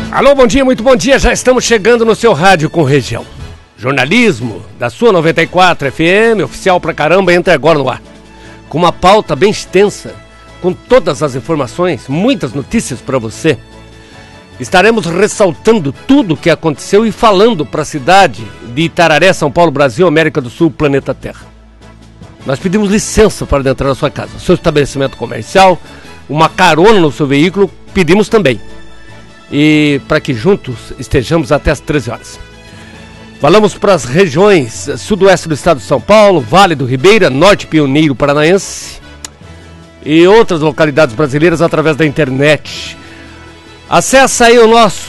Alô, bom dia, muito bom dia. Já estamos chegando no seu rádio com região. Jornalismo da sua 94 FM, oficial pra caramba, entra agora no ar. Com uma pauta bem extensa, com todas as informações, muitas notícias para você. Estaremos ressaltando tudo o que aconteceu e falando para a cidade de Itararé, São Paulo, Brasil, América do Sul, planeta Terra. Nós pedimos licença para adentrar na sua casa, seu estabelecimento comercial, uma carona no seu veículo, pedimos também. E para que juntos estejamos até as 13 horas. Falamos para as regiões sudoeste do estado de São Paulo, Vale do Ribeira, Norte Pioneiro Paranaense e outras localidades brasileiras através da internet. Acesse aí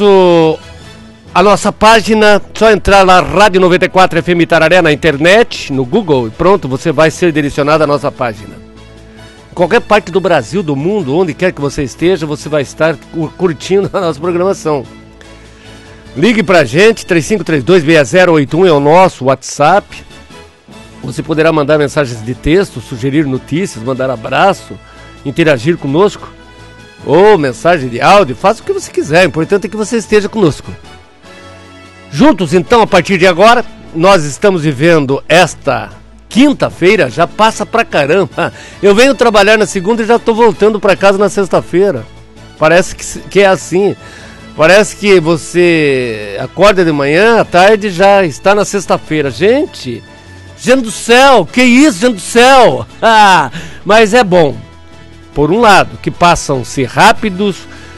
a nossa página, só entrar lá, Rádio 94 FM Itararé na internet, no Google, e pronto, você vai ser direcionado à nossa página. Em qualquer parte do Brasil, do mundo, onde quer que você esteja, você vai estar curtindo a nossa programação. Ligue pra gente, 3532-6081 é o nosso WhatsApp. Você poderá mandar mensagens de texto, sugerir notícias, mandar abraço, interagir conosco, ou mensagem de áudio, faça o que você quiser, o importante é que você esteja conosco. Juntos, então, a partir de agora, nós estamos vivendo esta quinta-feira, já passa pra caramba. Eu venho trabalhar na segunda e já tô voltando pra casa na sexta-feira. Parece que é assim. Parece que você acorda de manhã, à tarde já está na sexta-feira. Gente do céu, que isso, gente do céu? Mas é bom. Por um lado, que passam-se rápidos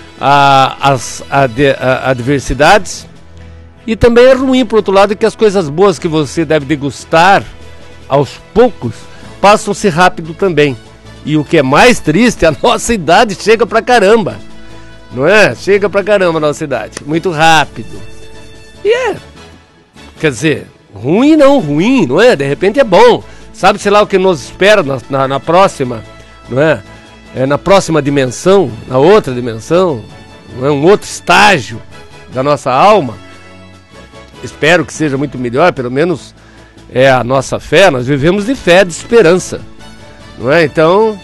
as adversidades. E também é ruim, por outro lado, que as coisas boas que você deve degustar aos poucos, passam-se rápido também. E o que é mais triste, a nossa idade chega pra caramba. Não é? Chega pra caramba a nossa idade. Muito rápido. E quer dizer, ruim, não é? De repente é bom. Sabe, sei lá, o que nos espera na próxima, não é? Na próxima dimensão, na outra dimensão, não é? Um outro estágio da nossa alma. Espero que seja muito melhor, pelo menos é a nossa fé, nós vivemos de fé, de esperança, não é? Então,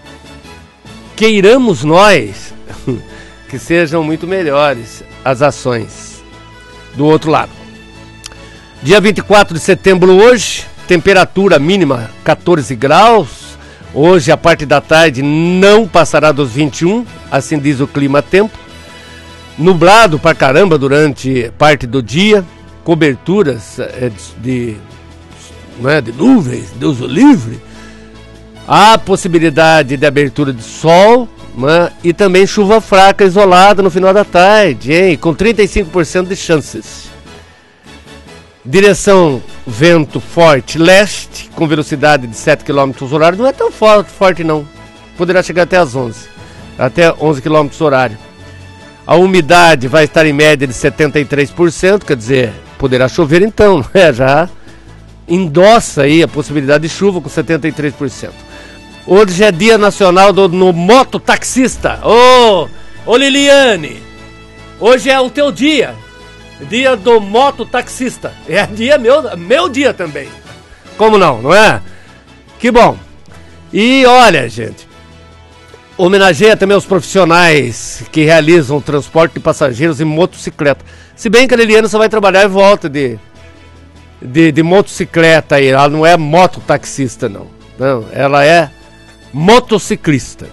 queiramos nós que sejam muito melhores as ações do outro lado. Dia 24 de setembro hoje, temperatura mínima 14 graus, hoje a parte da tarde não passará dos 21, assim diz o clima-tempo, nublado pra caramba durante parte do dia, coberturas de nuvens, Deus o livre, há possibilidade de abertura de sol, né? E também chuva fraca isolada no final da tarde, hein? Com 35% de chances. Direção vento forte leste, com velocidade de 7 km horário, não é tão forte não, poderá chegar até 11 km horário. A umidade vai estar em média de 73%, quer dizer, poderá chover então, né? Já endossa aí a possibilidade de chuva com 73%. Hoje é dia nacional no mototaxista. Ô Liliane, hoje é o teu dia do mototaxista. É dia meu dia também. Como não é? Que bom. E olha, gente, homenageia também os profissionais que realizam o transporte de passageiros em motocicleta. Se bem que a Liliane só vai trabalhar e volta de motocicleta aí, ela não é mototaxista não, ela é motociclista.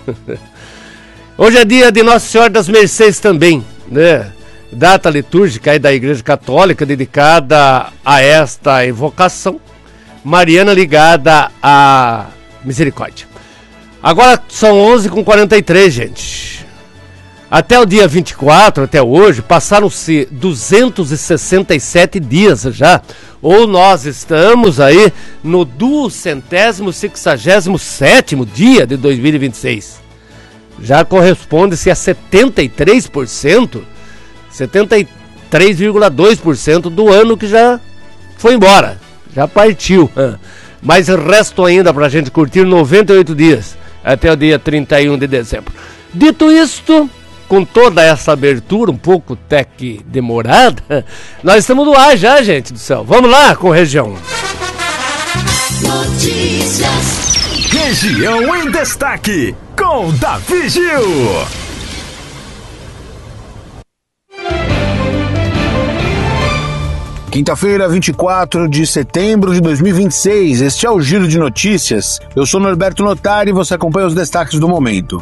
Hoje é dia de Nossa Senhora das Mercês também, né? Data litúrgica aí da Igreja Católica dedicada a esta evocação mariana ligada à misericórdia. Agora são 11h43, gente. Até o dia 24, até hoje, passaram-se 267 dias já. Ou nós estamos aí no 267º dia de 2026. Já corresponde-se a 73%, 73,2% do ano que já foi embora, já partiu. Mas restam ainda para a gente curtir 98 dias, até o dia 31 de dezembro. Dito isto, com toda essa abertura, um pouco até que demorada, nós estamos no ar já, gente do céu. Vamos lá com região. Notícias. Região em Destaque, com Davi Gil. Quinta-feira, 24 de setembro de 2026, este é o Giro de Notícias. Eu sou Norberto Notari e você acompanha os destaques do momento.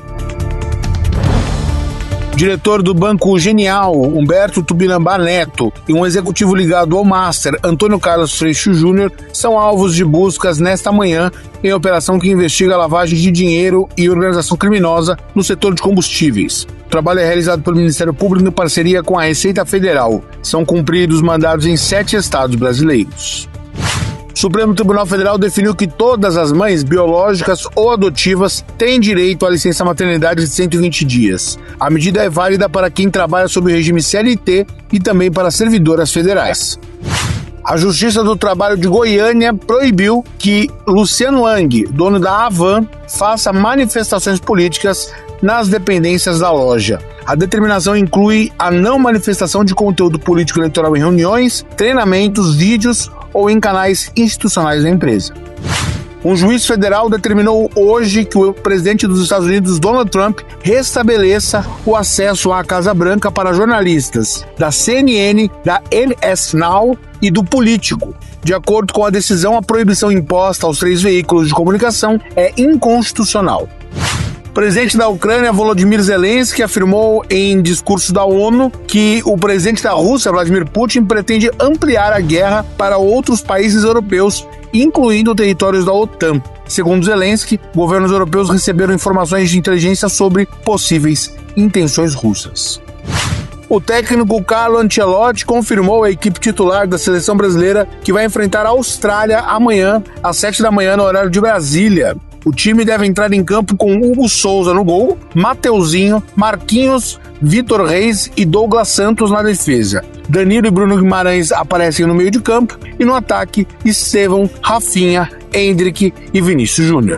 Diretor do Banco Genial, Humberto Tupinambá Neto, e um executivo ligado ao Master, Antônio Carlos Freixo Júnior, são alvos de buscas nesta manhã em operação que investiga a lavagem de dinheiro e organização criminosa no setor de combustíveis. O trabalho é realizado pelo Ministério Público em parceria com a Receita Federal. São cumpridos mandados em 7 estados brasileiros. O Supremo Tribunal Federal definiu que todas as mães biológicas ou adotivas têm direito à licença maternidade de 120 dias. A medida é válida para quem trabalha sob o regime CLT e também para servidoras federais. A Justiça do Trabalho de Goiânia proibiu que Luciano Hang, dono da Havan, faça manifestações políticas nas dependências da loja. A determinação inclui a não manifestação de conteúdo político eleitoral em reuniões, treinamentos, vídeos ou em canais institucionais da empresa. Um juiz federal determinou hoje que o presidente dos Estados Unidos, Donald Trump, restabeleça o acesso à Casa Branca para jornalistas da CNN, da NS Now e do Político. De acordo com a decisão, a proibição imposta aos 3 veículos de comunicação é inconstitucional. O presidente da Ucrânia, Volodymyr Zelensky, afirmou em discurso da ONU que o presidente da Rússia, Vladimir Putin, pretende ampliar a guerra para outros países europeus, incluindo territórios da OTAN. Segundo Zelensky, governos europeus receberam informações de inteligência sobre possíveis intenções russas. O técnico Carlo Ancelotti confirmou a equipe titular da seleção brasileira que vai enfrentar a Austrália amanhã, às 7 da manhã, no horário de Brasília. O time deve entrar em campo com Hugo Souza no gol, Mateuzinho, Marquinhos, Vitor Reis e Douglas Santos na defesa. Danilo e Bruno Guimarães aparecem no meio de campo e no ataque, Estevão, Rafinha, Endrick e Vinícius Júnior.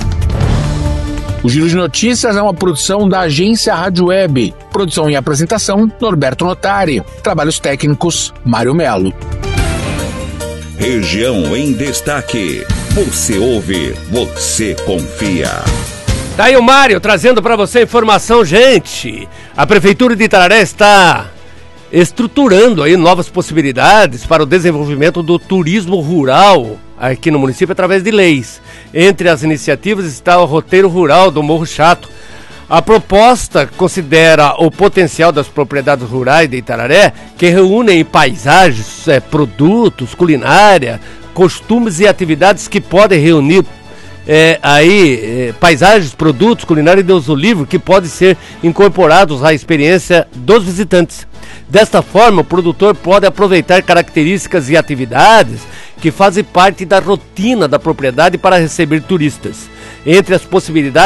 O Giro de Notícias é uma produção da agência Rádio Web. Produção e apresentação, Norberto Notari. Trabalhos técnicos, Mário Melo. Região em Destaque. Você ouve, você confia. Daí o Mário trazendo para você informação, gente. A Prefeitura de Itararé está estruturando aí novas possibilidades para o desenvolvimento do turismo rural aqui no município através de leis. Entre as iniciativas está o roteiro rural do Morro Chato. A proposta considera o potencial das propriedades rurais de Itararé, que reúnem paisagens, produtos, culinária, costumes e atividades que podem reunir paisagens, produtos, culinária e Deus o livre, que podem ser incorporados à experiência dos visitantes. Desta forma, o produtor pode aproveitar características e atividades que fazem parte da rotina da propriedade para receber turistas. Entre as possibilidades